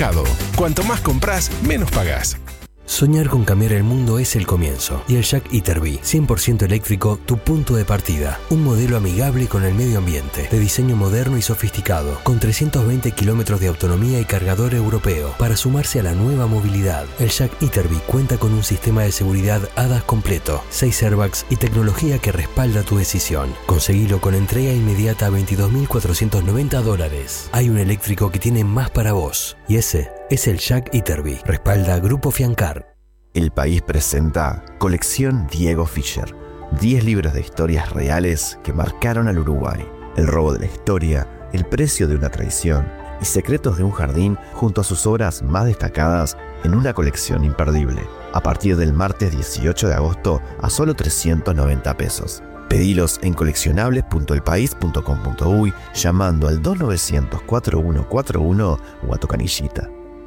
Mercado. Cuanto más compras, menos pagás. Soñar con cambiar el mundo es el comienzo. Y el Jack E-Terbi, 100% eléctrico, tu punto de partida. Un modelo amigable con el medio ambiente, de diseño moderno y sofisticado, con 320 kilómetros de autonomía y cargador europeo, para sumarse a la nueva movilidad. El Jack E-Terbi cuenta con un sistema de seguridad ADAS completo, 6 airbags y tecnología que respalda tu decisión. Conseguilo con entrega inmediata a $22.490. Hay un eléctrico que tiene más para vos. Y ese es el Jack E-Terbi. Respalda Grupo Fiancar. El País presenta Colección Diego Fischer. 10 libros de historias reales que marcaron al Uruguay. El robo de la historia, el precio de una traición y secretos de un jardín junto a sus obras más destacadas en una colección imperdible. A partir del martes 18 de agosto a solo 390 pesos. Pedilos en coleccionables.elpaís.com.uy llamando al 2900-4141 o a tu canillita.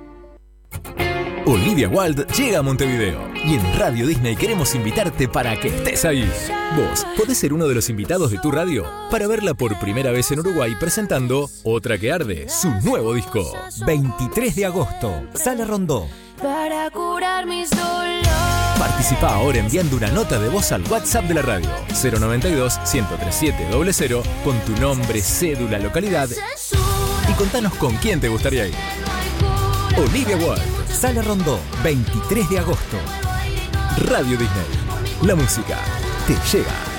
Olivia Wilde llega a Montevideo y en Radio Disney queremos invitarte para que estés ahí. Vos podés ser uno de los invitados de tu radio para verla por primera vez en Uruguay presentando Otra que Arde, su nuevo disco. 23 de agosto, Sala Rondó. Para curar mis dolores. Participa ahora enviando una nota de voz al WhatsApp de la radio 092-103700 con tu nombre, cédula, localidad y contanos con quién te gustaría ir. Olivia Wilde. Sala Rondó, 23 de agosto. Radio Disney. La música te llega.